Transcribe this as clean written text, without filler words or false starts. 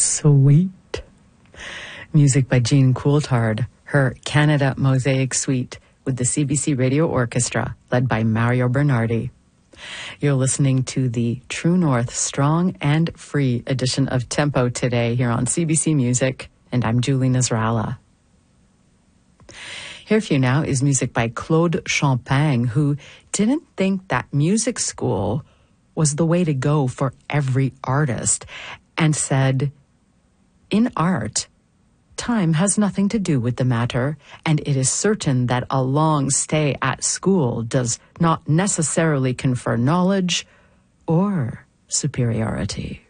Sweet. Music by Jean Coulthard, her Canada Mosaic Suite with the CBC Radio Orchestra, led by Mario Bernardi. You're listening to the True North Strong and Free edition of Tempo today here on CBC Music, and I'm Julie Nasrallah. Here for you now is music by Claude Champagne, who didn't think that music school was the way to go for every artist, and said, in art, time has nothing to do with the matter, and it is certain that a long stay at school does not necessarily confer knowledge or superiority.